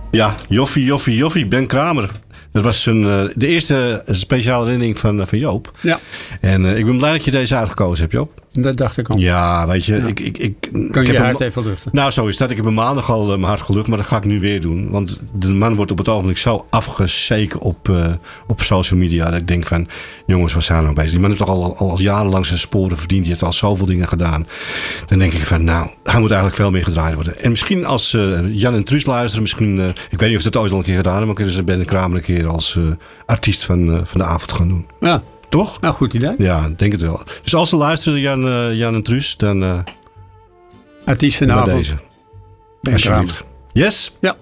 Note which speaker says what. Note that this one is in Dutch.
Speaker 1: Ja, Joffie, Ben Kramer. Dat was de eerste speciale herinnering van Joop.
Speaker 2: Ja.
Speaker 1: En ik ben blij dat je deze uitgekozen hebt, Joop.
Speaker 2: Dat dacht ik al.
Speaker 1: Ja, weet je.
Speaker 2: Ja. Kan je hart even luchten?
Speaker 1: Nou, zo is dat. Ik heb hem maandag al mijn hart gelucht, maar dat ga ik nu weer doen. Want de man wordt op het ogenblik zo afgezeken op social media. Dat ik denk van, jongens, wat zijn we nou bezig? Die man heeft toch al jarenlang zijn sporen verdiend. Die heeft al zoveel dingen gedaan. Dan denk ik van, nou, hij moet eigenlijk veel meer gedraaid worden. En misschien als Jan en Truus luisteren, misschien, ik weet niet of ze dat ooit al een keer gedaan hebben, maar kunnen ze Ben Kramer een keer als artiest van de avond gaan doen.
Speaker 2: Ja.
Speaker 1: Toch?
Speaker 2: Nou, goed idee.
Speaker 1: Ja, denk het wel. Dus als ze luisteren, Jan en Truus, dan
Speaker 2: artiest van de avond.
Speaker 1: deze.
Speaker 2: Ben Kramer.
Speaker 1: Yes?
Speaker 2: Ja.